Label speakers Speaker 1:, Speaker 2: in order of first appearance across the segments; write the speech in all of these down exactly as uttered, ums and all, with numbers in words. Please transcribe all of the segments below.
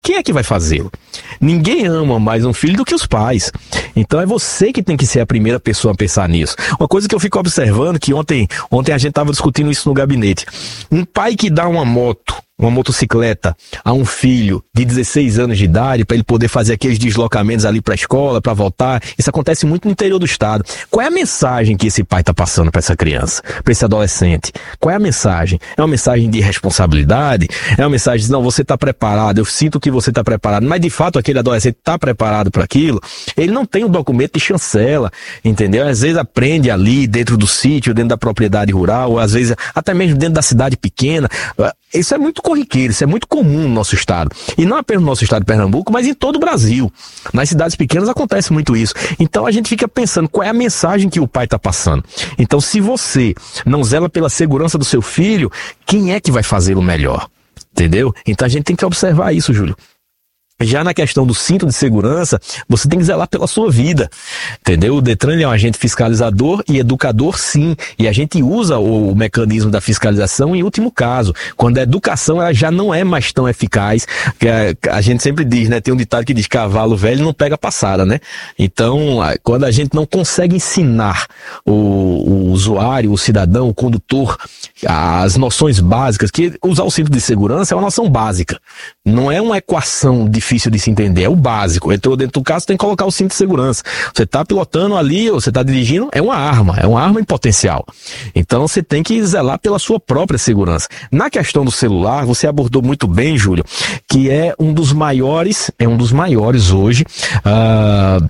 Speaker 1: quem é que vai fazê-lo? Ninguém ama mais um filho do que os pais. Então é você que tem que ser a primeira pessoa a pensar nisso. Uma coisa que eu fico observando, que ontem, ontem a gente estava discutindo isso no gabinete. Um pai que dá uma moto, uma motocicleta a um filho de dezesseis anos de idade para ele poder fazer aqueles deslocamentos ali para a escola, para voltar. Isso acontece muito no interior do estado. Qual é a mensagem que esse pai está passando para essa criança, para esse adolescente? Qual é a mensagem? É uma mensagem de responsabilidade? É uma mensagem de, não, você está preparado, eu sinto que você está preparado, mas de fato aquele adolescente está preparado para aquilo? Ele não tem um documento de chancela, entendeu? Às vezes aprende ali dentro do sítio, dentro da propriedade rural, ou às vezes até mesmo dentro da cidade pequena. Isso é muito corriqueiro, isso é muito comum no nosso estado. E não apenas no nosso estado de Pernambuco, mas em todo o Brasil. Nas cidades pequenas acontece muito isso. Então a gente fica pensando qual é a mensagem que o pai está passando. Então se você não zela pela segurança do seu filho, quem é que vai fazê-lo melhor? Entendeu? Então a gente tem que observar isso, Júlio. Já na questão do cinto de segurança, você tem que zelar pela sua vida, entendeu? O Detran é um agente fiscalizador e educador, sim, e a gente usa o mecanismo da fiscalização em último caso, quando a educação ela já não é mais tão eficaz, que a, a gente sempre diz, né? Tem um ditado que diz, cavalo velho não pega passada, né? Então, quando a gente não consegue ensinar o, o usuário, o cidadão, o condutor, as noções básicas, que usar o cinto de segurança é uma noção básica, não é uma equação difícil difícil de se entender, é o básico. Entrou dentro do carro, você tem que colocar o cinto de segurança. Você está pilotando ali, ou você está dirigindo, é uma arma, é uma arma em potencial. Então você tem que zelar pela sua própria segurança. Na questão do celular, você abordou muito bem, Júlio, que é um dos maiores, é um dos maiores hoje, uh,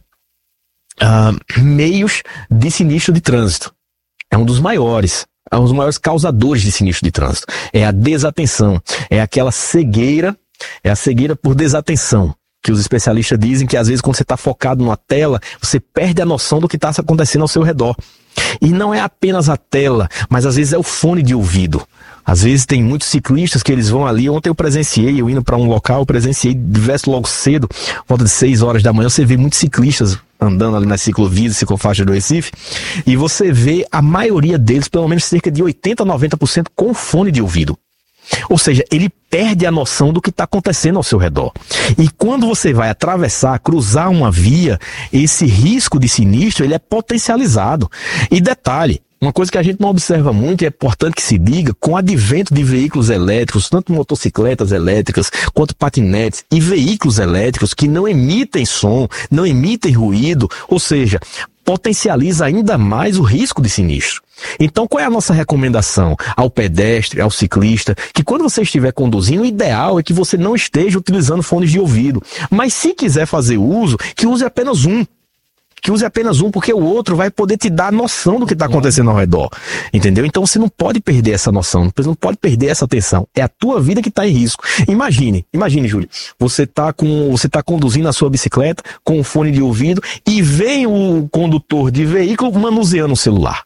Speaker 1: uh, meios de sinistro de trânsito. É um dos maiores. É um dos maiores causadores de sinistro de trânsito. É a desatenção, é aquela cegueira. É a cegueira por desatenção, que os especialistas dizem que às vezes quando você está focado numa tela, você perde a noção do que está acontecendo ao seu redor. E não é apenas a tela, mas às vezes é o fone de ouvido. Às vezes tem muitos ciclistas que eles vão ali, ontem eu presenciei, eu indo para um local, eu presenciei diverso logo cedo, volta de seis horas da manhã, você vê muitos ciclistas andando ali nas ciclovias, ciclofaixa do Recife, e você vê a maioria deles, pelo menos cerca de oitenta a noventa por cento com fone de ouvido. Ou seja, ele perde a noção do que está acontecendo ao seu redor. E quando você vai atravessar, cruzar uma via, esse risco de sinistro, ele é potencializado. E detalhe, uma coisa que a gente não observa muito e é importante que se diga, com o advento de veículos elétricos, tanto motocicletas elétricas, quanto patinetes e veículos elétricos que não emitem som, não emitem ruído, ou seja, potencializa ainda mais o risco de sinistro. Então, qual é a nossa recomendação ao pedestre, ao ciclista? Que quando você estiver conduzindo, o ideal é que você não esteja utilizando fones de ouvido. Mas se quiser fazer uso, que use apenas um. Que use apenas um, porque o outro vai poder te dar a noção do que está acontecendo ao redor. Entendeu? Então você não pode perder essa noção, você não pode perder essa atenção. É a tua vida que está em risco. Imagine, imagine, Júlio, você está com, você tá conduzindo a sua bicicleta com um fone de ouvido e vem o condutor de veículo manuseando o celular.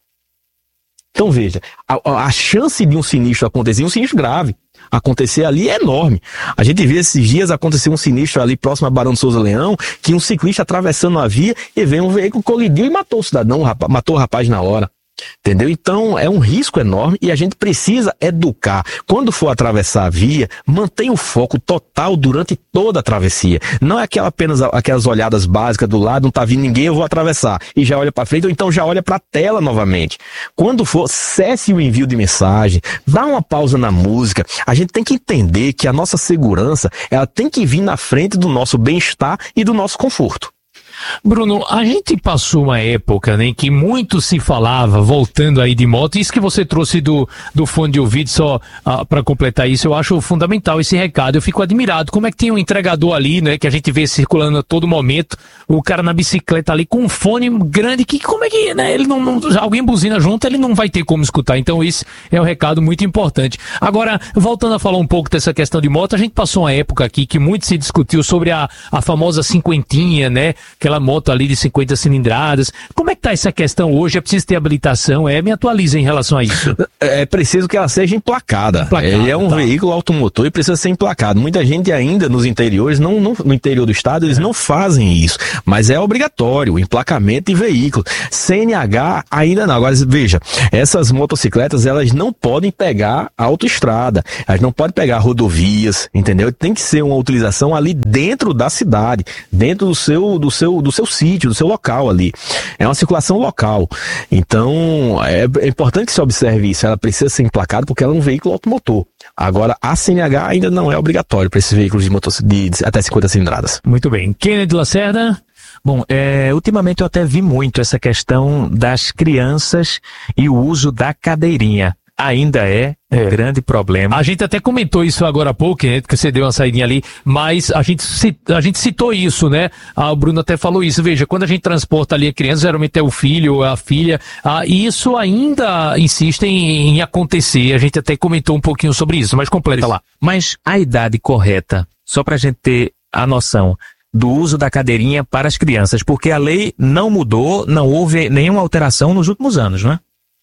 Speaker 1: Então veja, a, a chance de um sinistro acontecer, um sinistro grave, acontecer ali é enorme. A gente viu esses dias acontecer um sinistro ali próximo a Barão de Souza Leão, que um ciclista atravessando a via e veio um veículo, colidiu e matou o cidadão, matou o rapaz na hora. Entendeu? Então é um risco enorme e a gente precisa educar. Quando for atravessar a via, mantenha o foco total durante toda a travessia. Não é aquela apenas aquelas olhadas básicas do lado, não tá vindo ninguém, eu vou atravessar. E já olha para frente, ou então já olha para a tela novamente. Quando for, cesse o envio de mensagem, dá uma pausa na música. A gente tem que entender que a nossa segurança, ela tem que vir na frente do nosso bem-estar e do nosso conforto.
Speaker 2: Bruno, a gente passou uma época, né, em que muito se falava, voltando aí de moto, isso que você trouxe do, do fone de ouvido, só uh, para completar isso, eu acho fundamental esse recado. Eu fico admirado, como é que tem um entregador ali, né, que a gente vê circulando a todo momento, o cara na bicicleta ali com um fone grande, que como é que, né, ele não, não, alguém buzina junto, ele não vai ter como escutar, então isso é um recado muito importante. Agora, voltando a falar um pouco dessa questão de moto, a gente passou uma época aqui que muito se discutiu sobre a, a famosa cinquentinha, né, que aquela moto ali de cinquenta cilindradas. Como é que tá essa questão hoje? É preciso ter habilitação? É, me atualiza em relação a isso.
Speaker 1: É preciso que ela seja emplacada. emplacada Ele é um tá. veículo automotor e precisa ser emplacado. Muita gente ainda nos interiores, não, não, no interior do estado, eles é. não fazem isso. Mas é obrigatório o emplacamento de veículo. C N H ainda não. Agora, veja, essas motocicletas, elas não podem pegar a autoestrada. Elas não podem pegar rodovias, entendeu? Tem que ser uma utilização ali dentro da cidade, dentro do seu, do seu, do seu sítio, do seu local ali. É uma circulação local. Então, é, é importante que se observe isso. Ela precisa ser emplacada porque ela é um veículo automotor. Agora, a C N H ainda não é obrigatório para esses veículos de, motor, de, de até cinquenta cilindradas.
Speaker 2: Muito bem. Kennedy Lacerda?
Speaker 3: Bom, é, ultimamente eu até vi muito essa questão das crianças e o uso da cadeirinha. Ainda é um é. grande problema.
Speaker 2: A gente até comentou isso agora há pouco, né, que você deu uma saidinha ali, mas a gente, a gente citou isso, né? Ah, o Bruno até falou isso. Veja, quando a gente transporta ali a criança, geralmente é o filho ou a filha, ah, e isso ainda insiste em, em acontecer. A gente até comentou um pouquinho sobre isso, mas completa lá.
Speaker 3: Mas a idade correta, só pra gente ter a noção do uso da cadeirinha para as crianças, porque a lei não mudou, não houve nenhuma alteração nos últimos anos, não é?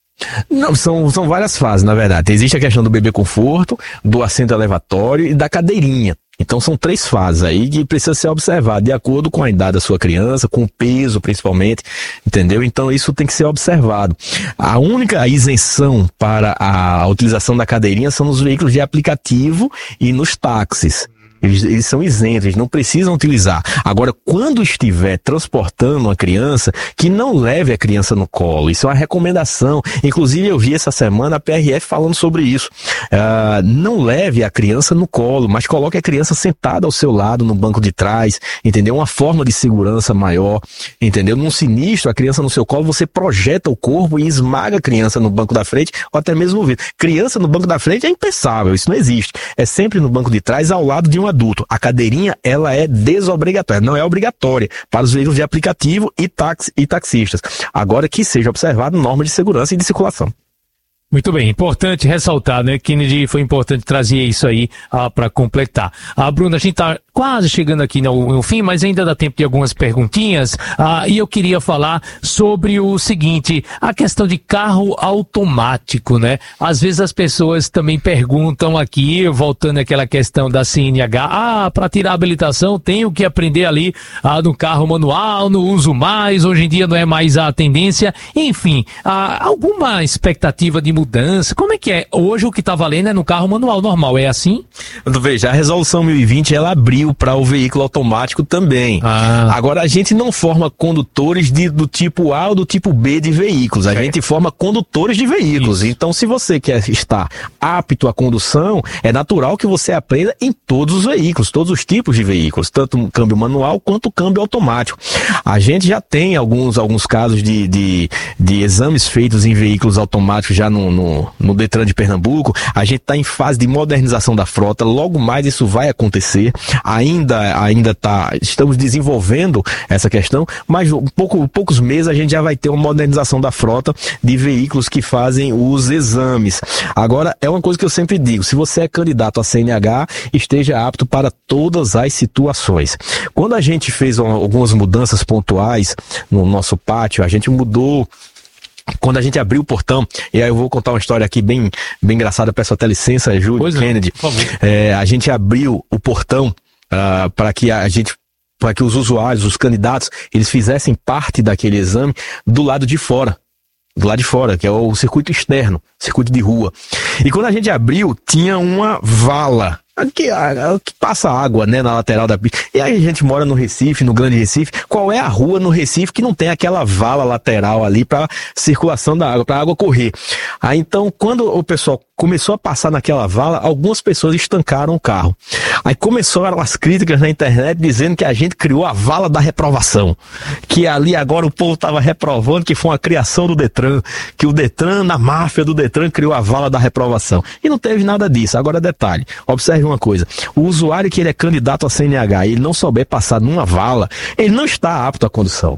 Speaker 1: Não, são, são várias fases, na verdade. Existe a questão do bebê conforto, do assento elevatório e da cadeirinha. Então são três fases aí que precisa ser observado de acordo com a idade da sua criança, com o peso principalmente, entendeu? Então isso tem que ser observado. A única isenção para a utilização da cadeirinha são nos veículos de aplicativo e nos táxis. Eles, eles são isentos, eles não precisam utilizar. Agora, quando estiver transportando uma criança, que não leve a criança no colo. Isso é uma recomendação. Inclusive, eu vi essa semana a P R F falando sobre isso. Uh, não leve a criança no colo, mas coloque a criança sentada ao seu lado, no banco de trás, entendeu? Uma forma de segurança maior, entendeu? Num sinistro, a criança no seu colo, você projeta o corpo e esmaga a criança no banco da frente, ou até mesmo no vidro. Criança no banco da frente é impensável, isso não existe. É sempre no banco de trás, ao lado de um adulto. A cadeirinha, ela é desobrigatória, não é obrigatória para os veículos de aplicativo e, taxi, e taxistas. Agora que seja observado normas de segurança e de circulação.
Speaker 2: Muito bem, importante ressaltar, né, Kennedy, foi importante trazer isso aí ah, para completar. A ah, Bruna, a gente tá quase chegando aqui no, no fim, mas ainda dá tempo de algumas perguntinhas, ah, e eu queria falar sobre o seguinte, a questão de carro automático, né? Às vezes as pessoas também perguntam aqui, voltando àquela questão da C N H, ah, para tirar a habilitação tenho que aprender ali ah, no carro manual, não uso mais, hoje em dia não é mais a tendência, enfim, ah, alguma expectativa de mudança? Como é que é? Hoje o que está valendo é no carro manual normal, é assim?
Speaker 1: Veja, a resolução mil e vinte, ela abriu para o veículo automático também. Ah. Agora, a gente não forma condutores de, do tipo A ou do tipo B de veículos, a é. gente forma condutores de veículos. Isso. Então, se você quer estar apto à condução, é natural que você aprenda em todos os veículos, todos os tipos de veículos, tanto o câmbio manual quanto o câmbio automático. A gente já tem alguns, alguns casos de, de, de exames feitos em veículos automáticos já no No, no Detran de Pernambuco. A gente está em fase de modernização da frota, logo mais isso vai acontecer, ainda, ainda tá, estamos desenvolvendo essa questão, mas um pouco, poucos meses a gente já vai ter uma modernização da frota de veículos que fazem os exames. Agora, é uma coisa que eu sempre digo, se você é candidato a C N H, esteja apto para todas as situações. Quando a gente fez uma, algumas mudanças pontuais no nosso pátio, a gente mudou. Quando a gente abriu o portão, e aí eu vou contar uma história aqui bem, bem engraçada, peço até licença, Júlio, pois Kennedy. Por favor. É, a gente abriu o portão uh, para que a gente, para que os usuários, os candidatos, eles fizessem parte daquele exame do lado de fora. Do lado de fora, que é o circuito externo, circuito de rua. E quando a gente abriu, tinha uma vala que, que passa água, né, na lateral da pista. E aí a gente mora no Recife, no Grande Recife. Qual é a rua no Recife que não tem aquela vala lateral ali para circulação da água, para a água correr? Aí então, quando o pessoal começou a passar naquela vala, algumas pessoas estancaram o carro. Aí começaram as críticas na internet dizendo que a gente criou a vala da reprovação, que ali agora o povo estava reprovando, que foi uma criação do Detran, que o Detran, na máfia do Detran, criou a vala da reprovação. E não teve nada disso. Agora detalhe, observe uma coisa, o usuário que ele é candidato a C N H e ele não souber passar numa vala, ele não está apto à condução.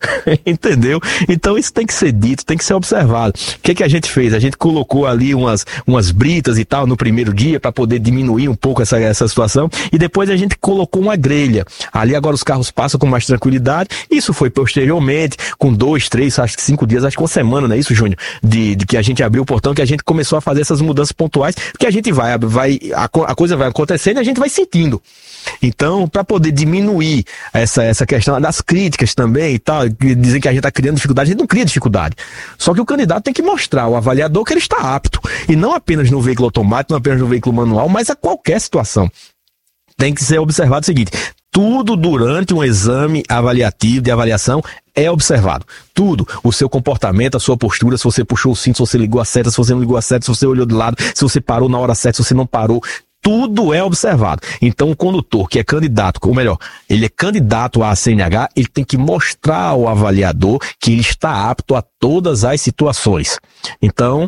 Speaker 1: Entendeu? Então isso tem que ser dito, tem que ser observado. O que que a gente fez? A gente colocou ali umas, umas britas e tal no primeiro dia para poder diminuir um pouco essa, essa situação, e depois a gente colocou uma grelha. Ali agora os carros passam com mais tranquilidade. Isso foi posteriormente, com dois, três, acho que cinco dias, acho que uma semana, não é isso, Júnior? De, de que a gente abriu o portão, que a gente começou a fazer essas mudanças pontuais, que a gente vai, vai a, a coisa vai acontecendo e a gente vai sentindo. Então, para poder diminuir essa, essa questão das críticas também e tal, dizem que a gente está criando dificuldade, a gente não cria dificuldade. Só que o candidato tem que mostrar ao avaliador que ele está apto. E não apenas no veículo automático, não apenas no veículo manual, mas a qualquer situação. Tem que ser observado o seguinte: tudo durante um exame avaliativo, de avaliação, é observado. Tudo. O seu comportamento, a sua postura, se você puxou o cinto, se você ligou a seta, se você não ligou a seta, se você olhou de lado, se você parou na hora certa, se você não parou. Tudo é observado. Então, o condutor que é candidato, ou melhor, ele é candidato à C N H, ele tem que mostrar ao avaliador que ele está apto a todas as situações. Então,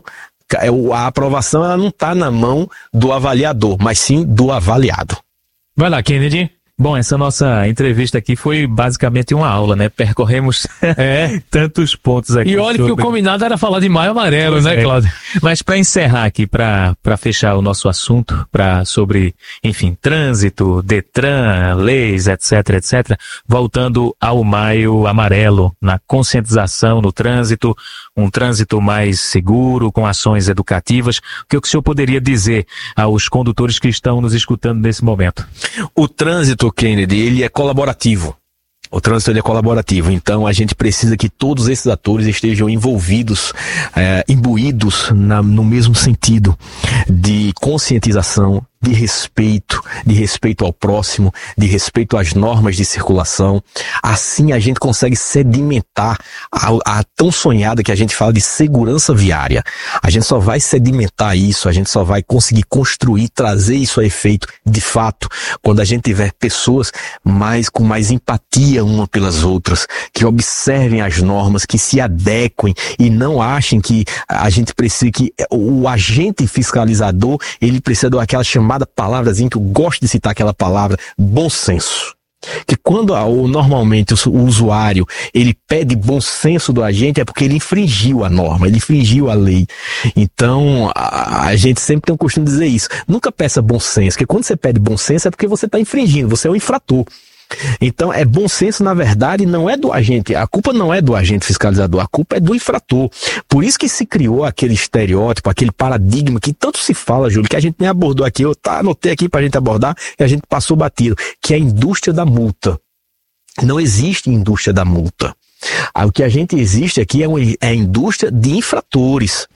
Speaker 1: a aprovação ela não está na mão do avaliador, mas sim do avaliado.
Speaker 2: Vai lá, Kennedy.
Speaker 3: Bom, essa nossa entrevista aqui foi basicamente uma aula, né? Percorremos é. tantos pontos aqui.
Speaker 2: E olha
Speaker 3: sobre...
Speaker 2: que o combinado era falar de Maio Amarelo,
Speaker 3: pois
Speaker 2: né,
Speaker 3: é.
Speaker 2: Cláudio?
Speaker 3: Mas para encerrar aqui, para para fechar o nosso assunto, para sobre, enfim, trânsito, Detran, leis, etc, etcétera, voltando ao Maio Amarelo, na conscientização no trânsito, um trânsito mais seguro, com ações educativas, o que o senhor poderia dizer aos condutores que estão nos escutando nesse momento?
Speaker 1: O trânsito, Kennedy, ele é colaborativo. O trânsito ele é colaborativo, então a gente precisa que todos esses atores estejam envolvidos, é, imbuídos na, no mesmo sentido de conscientização, de respeito, de respeito ao próximo, de respeito às normas de circulação. Assim a gente consegue sedimentar a, a tão sonhada que a gente fala de segurança viária. A gente só vai sedimentar isso, a gente só vai conseguir construir, trazer isso a efeito de fato, quando a gente tiver pessoas mais, com mais empatia uma pelas outras, que observem as normas, que se adequem e não achem que a gente precisa, que o agente fiscalizador, ele precisa daquela chamada palavrazinha, que eu gosto de citar aquela palavra, bom senso. Que quando ou normalmente o, o usuário ele pede bom senso do agente, é porque ele infringiu a norma, ele infringiu a lei. Então a, a gente sempre tem o costume de dizer isso: nunca peça bom senso, porque quando você pede bom senso é porque você está infringindo, você é um infrator. Então é bom senso, na verdade, não é do agente, a culpa não é do agente fiscalizador, a culpa é do infrator. Por isso que se criou aquele estereótipo, aquele paradigma que tanto se fala, Júlio, que a gente nem abordou aqui, eu tá, anotei aqui pra gente abordar e a gente passou batido, que é a indústria da multa. Não existe indústria da multa. O que a gente existe aqui é, uma, é a indústria de infratores.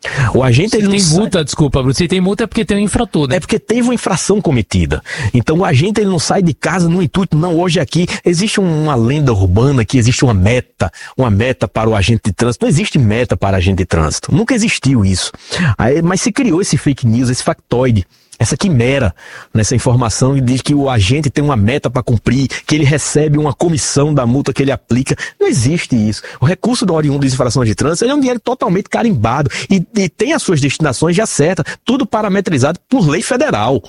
Speaker 1: O agente, ele
Speaker 2: tem
Speaker 1: não
Speaker 2: multa,
Speaker 1: sai...
Speaker 2: desculpa, Bruno. Se tem multa é porque tem um infrator, né?
Speaker 1: É porque teve uma infração cometida. Então o agente, ele não sai de casa no intuito, não, hoje aqui existe uma lenda urbana que existe uma meta, uma meta para o agente de trânsito. Não existe meta para agente de trânsito. Nunca existiu isso. Aí, mas se criou esse fake news, esse factoide, essa quimera, nessa informação que diz que o agente tem uma meta para cumprir, que ele recebe uma comissão da multa que ele aplica. Não existe isso. O recurso do oriundo de infrações de trânsito ele é um dinheiro totalmente carimbado e, e tem as suas destinações já certas, tudo parametrizado por lei federal.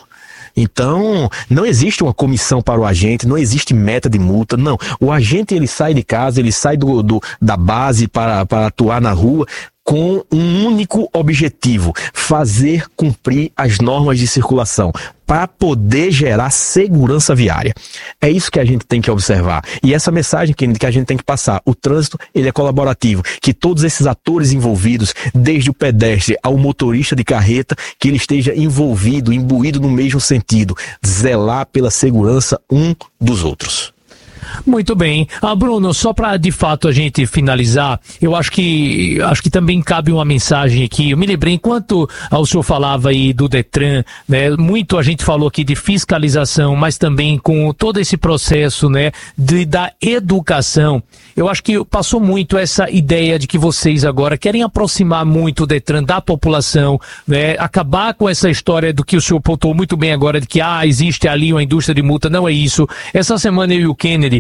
Speaker 1: Então, não existe uma comissão para o agente, não existe meta de multa, não. O agente, ele sai de casa, ele sai do, do, da base para, para atuar na rua com um único objetivo: fazer cumprir as normas de circulação, para poder gerar segurança viária. É isso que a gente tem que observar. E essa mensagem que, que a gente tem que passar: o trânsito, ele é colaborativo, que todos esses atores envolvidos, desde o pedestre ao motorista de carreta, que ele esteja envolvido, imbuído no mesmo sentido, zelar pela segurança um dos outros.
Speaker 2: Muito bem. Ah, Bruno, só para de fato a gente finalizar, eu acho que acho que também cabe uma mensagem aqui. Eu me lembrei, enquanto o senhor falava aí do Detran, né, muito a gente falou aqui de fiscalização, mas também com todo esse processo, né, de, da educação. Eu acho que passou muito essa ideia de que vocês agora querem aproximar muito o Detran da população, né, acabar com essa história do que o senhor pontuou muito bem agora, de que ah, existe ali uma indústria de multa. Não é isso. Essa semana eu e o Kennedy,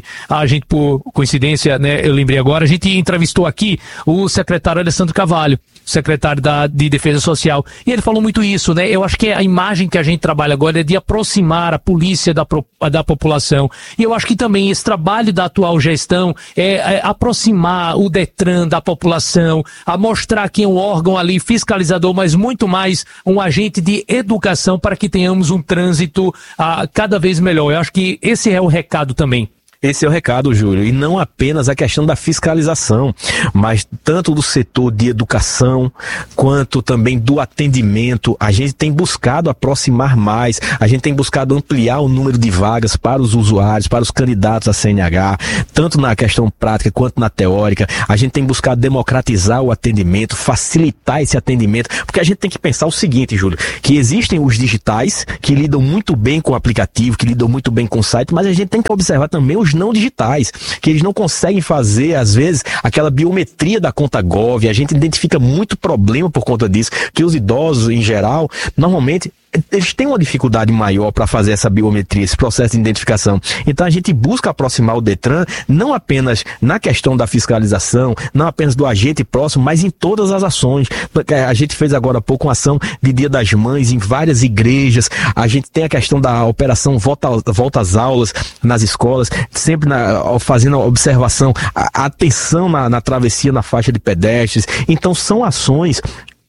Speaker 2: a gente, por coincidência, né, eu lembrei agora, a gente entrevistou aqui o secretário Alessandro Carvalho, secretário da, de Defesa Social, e ele falou muito isso, né? Eu acho que a imagem que a gente trabalha agora é de aproximar a polícia da, da população, e eu acho que também esse trabalho da atual gestão é, é aproximar o Detran da população, a mostrar que é um órgão ali fiscalizador, mas muito mais um agente de educação para que tenhamos um trânsito ah, cada vez melhor. Eu acho que esse é o recado também.
Speaker 1: Esse é o recado, Júlio, e não apenas a questão da fiscalização, mas tanto do setor de educação, quanto também do atendimento. A gente tem buscado aproximar mais, a gente tem buscado ampliar o número de vagas para os usuários, para os candidatos a C N H, tanto na questão prática quanto na teórica. A gente tem buscado democratizar o atendimento, facilitar esse atendimento, porque a gente tem que pensar o seguinte, Júlio, que existem os digitais, que lidam muito bem com o aplicativo, que lidam muito bem com o site, mas a gente tem que observar também os não digitais, que eles não conseguem fazer, às vezes, aquela biometria da conta Gov. A gente identifica muito problema por conta disso, que os idosos, em geral, normalmente, eles têm uma dificuldade maior para fazer essa biometria, esse processo de identificação. Então a gente busca aproximar o Detran, não apenas na questão da fiscalização, não apenas do agente próximo, mas em todas as ações. A gente fez agora há pouco uma ação de Dia das Mães em várias igrejas. A gente tem a questão da operação Volta, volta às Aulas nas escolas, sempre na, fazendo a observação, a, a atenção na, na travessia, na faixa de pedestres. Então são ações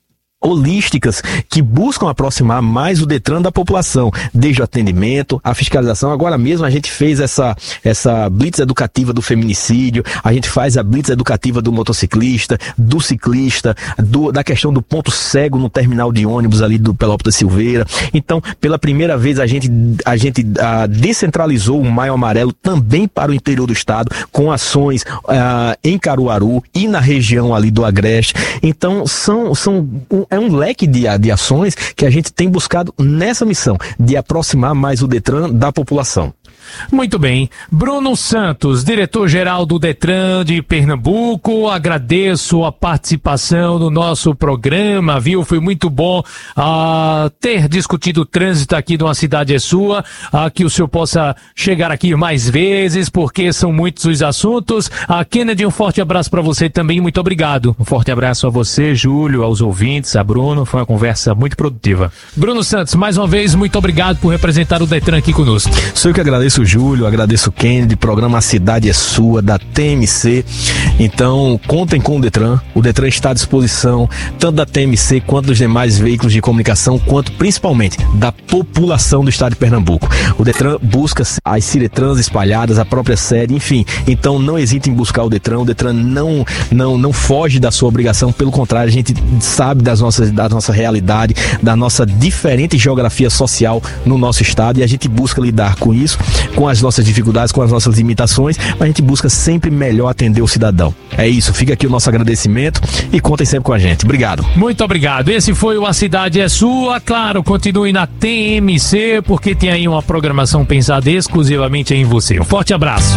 Speaker 1: holísticas que buscam aproximar mais o Detran da população, desde o atendimento, a fiscalização. Agora mesmo a gente fez essa, essa blitz educativa do feminicídio, a gente faz a blitz educativa do motociclista, do ciclista, do, da questão do ponto cego no terminal de ônibus ali do Pelópolis Silveira. Então, pela primeira vez a gente, a gente a, descentralizou o Maio Amarelo também para o interior do estado, com ações a, em Caruaru e na região ali do Agreste. Então, são, são um, é um leque de, de ações que a gente tem buscado nessa missão, de aproximar mais o Detran da população.
Speaker 2: Muito bem. Bruno Santos, diretor-geral do Detran de Pernambuco, agradeço a participação no nosso programa, viu? Foi muito bom uh, ter discutido o trânsito aqui de Uma Cidade é Sua, uh, que o senhor possa chegar aqui mais vezes, porque são muitos os assuntos. Uh, Kennedy, um forte abraço para você também, muito obrigado.
Speaker 3: Um forte abraço a você, Júlio, aos ouvintes, a Bruno, foi uma conversa muito produtiva.
Speaker 2: Bruno Santos, mais uma vez, muito obrigado por representar o Detran aqui conosco.
Speaker 1: Sou eu que agradeço, Júlio, agradeço o Kennedy, programa A Cidade é Sua, da T M C. Então, contem com o Detran. O Detran está à disposição, tanto da T M C quanto dos demais veículos de comunicação, quanto principalmente da população do estado de Pernambuco. O Detran busca as Ciretrans espalhadas, a própria sede, enfim. Então, não hesite em buscar o Detran. O Detran não, não, não foge da sua obrigação, pelo contrário, a gente sabe das nossas, da nossa realidade, da nossa diferente geografia social no nosso estado, e a gente busca lidar com isso, com as nossas dificuldades, com as nossas limitações, mas a gente busca sempre melhor atender o cidadão. É isso, fica aqui o nosso agradecimento e contem sempre com a gente. Obrigado.
Speaker 2: Muito obrigado. Esse foi o A Cidade é Sua. Claro, continue na T M C, porque tem aí uma programação pensada exclusivamente em você. Um forte abraço.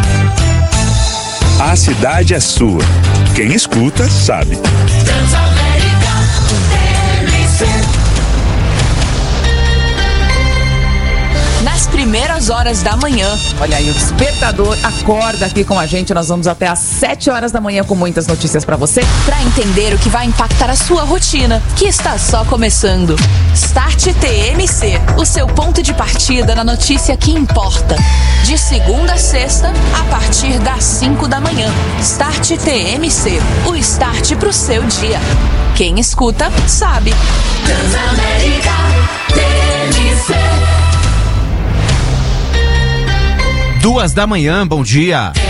Speaker 4: A Cidade é Sua. Quem escuta, sabe.
Speaker 5: Nas primeiras horas da manhã. Olha aí, o despertador acorda aqui com a gente. Nós vamos até às sete horas da manhã com muitas notícias pra você, pra entender o que vai impactar a sua rotina, que está só começando. Start T M C, o seu ponto de partida na notícia que importa. De segunda a sexta, a partir das cinco da manhã. Start T M C, o start pro seu dia. Quem escuta, sabe. Transamérica T M C.
Speaker 6: Duas da manhã, bom dia.